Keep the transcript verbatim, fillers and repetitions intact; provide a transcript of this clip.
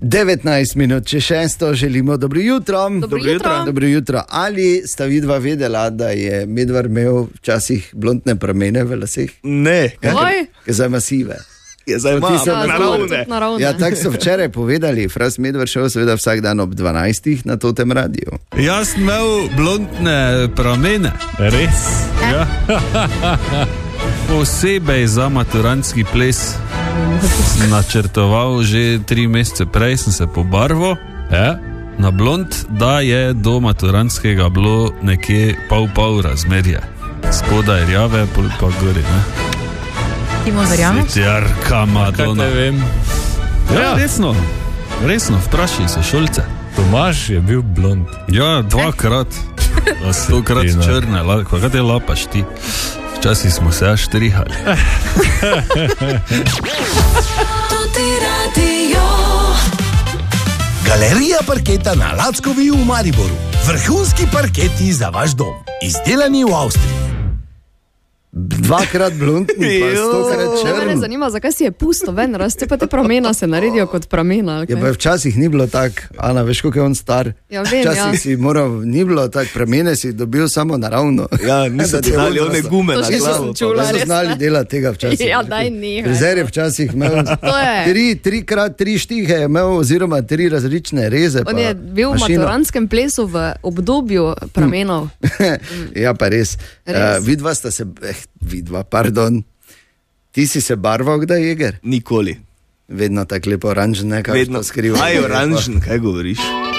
devetnajst minut, če šesto, želimo dobro jutro. Dobro jutro. Dobro jutro. Ali sta vidva vedela, da je Medvard imel včasih blondne pramene v laseh? Ne. Kaj? Za masive. Je zdaj malo naravne. Ja, tako so včeraj povedali. Fras Medvard šel seveda vsak dan ob dvanajstih na Totem radiju. Jaz sem imel blondne pramene. Res? Ja. Posebej za maturantski ples sem načrtoval že tri mesece prej, sem se pobarval ja, na blond, da je do maturantskega bilo nekje pol-pol razmerje. Spodaj rjave, pol pa gori, ne? Ti mu verjameš? Svetjarka Madonna. Kaj te vem? Ja, ja, resno, resno, vprašaj se šolce. Tomaž je bil blond. Ja, dvakrat, stokrat črne, kaj te lapaš ti? Včasih smo se až trihali. Galerija parketa na Lackovi v Mariboru. Vrhunski parketi za vaš dom. Izdelani v Avstriji. Dvakrat blondni, pa stokrat črn. Mene zanima, zakaj si je pusto ven, raste pa te pramena se naredijo kot pramena. Ja, pa včasih ni bilo tako, Ana, veš, koliko je on star. Ja, vem, včasih ja. si moral, ni bilo tako, pramene si dobil samo naravno. Ja, niso ti dali one gume na glavo. Čula, so znali delati tega včasih. Ja, daj nehaj. Frizer je včasih imel tri, tri krat tri štihe, imel oziroma tri različne reze. On je bil v maturantskem plesu v obdobju pramenov. Ja, pa res. res. Uh, vidva sta se, eh, vidva, pardon. Ti si se barval kdaj, Jeger? Nikoli. Vedno tako lepo oranžen, nekaj Vedno skrivaj. Aj oranžen, kaj govoriš?